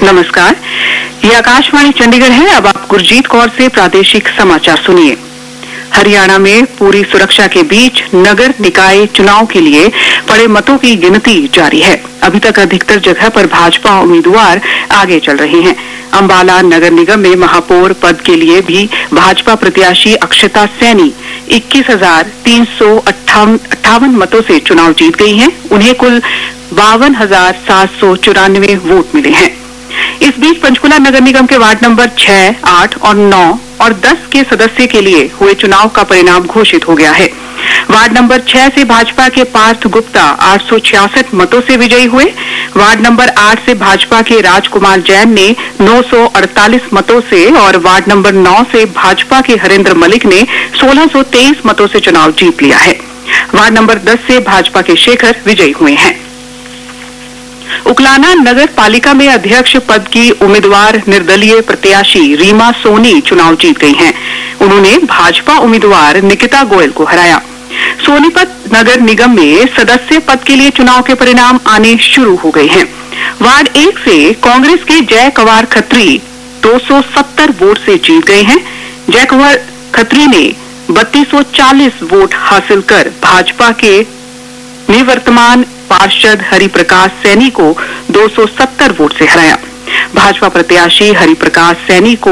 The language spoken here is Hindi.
नमस्कार, ये आकाशवाणी चंडीगढ़ है। अब आप गुरजीत कौर से प्रादेशिक समाचार सुनिए। हरियाणा में पूरी सुरक्षा के बीच नगर निकाय चुनाव के लिए पड़े मतों की गिनती जारी है। अभी तक अधिकतर जगह पर भाजपा उम्मीदवार आगे चल रहे हैं। अंबाला नगर निगम में महापौर पद के लिए भी भाजपा प्रत्याशी अक्षता सैनी 21,358 मतों से चुनाव जीत गई हैं। उन्हें कुल 52,794 वोट मिले हैं। इस बीच पंचकुला नगर निगम के वार्ड नंबर 6, 8 और 9 और 10 के सदस्य के लिए हुए चुनाव का परिणाम घोषित हो गया है। वार्ड नंबर 6 से भाजपा के पार्थ गुप्ता 866 मतों से विजयी हुए। वार्ड नंबर 8 से भाजपा के राजकुमार जैन ने 948 मतों से और वार्ड नंबर 9 से भाजपा के हरेंद्र मलिक ने 1623 मतों से चुनाव जीत लिया है। वार्ड नंबर 10 से भाजपा के शेखर विजयी हुए हैं। उकलाना नगर पालिका में अध्यक्ष पद की उम्मीदवार निर्दलीय प्रत्याशी रीमा सोनी चुनाव जीत गई हैं। उन्होंने भाजपा उम्मीदवार निकिता गोयल को हराया। सोनीपत नगर निगम में सदस्य पद के लिए चुनाव के परिणाम आने शुरू हो गए हैं। वार्ड 1 से कांग्रेस के जय कंवर खत्री 270 वोट से जीत गए हैं। जय कंवर खत्री ने 3240 वोट हासिल कर भाजपा के निवर्तमान पार्षद हरिप्रकाश सैनी को 270 वोट से हराया। भाजपा प्रत्याशी हरिप्रकाश सैनी को